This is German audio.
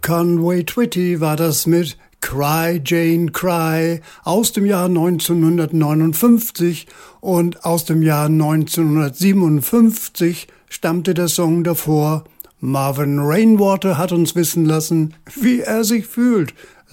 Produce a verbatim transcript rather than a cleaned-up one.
Conway Twitty war das mit Cry Jane Cry aus dem Jahr neunzehnhundertneunundfünfzig, und aus dem Jahr neunzehnhundertsiebenundfünfzig stammte der Song davor. Marvin Rainwater hat uns wissen lassen, wie er sich fühlt.